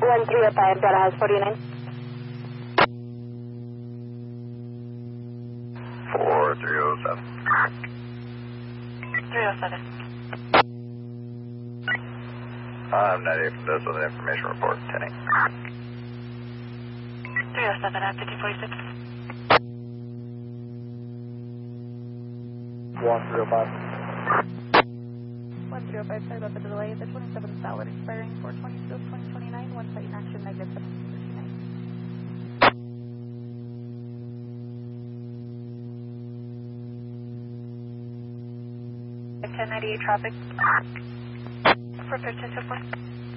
1305, Data House 49. 4307. 307. I'm 98 from this with an information report, 10-8. 307 at 5046. 1305. 1305, sorry about the delay. The 27th valid expiring 4/20/2029. One site in action, negative 739. 1098 traffic for 1524.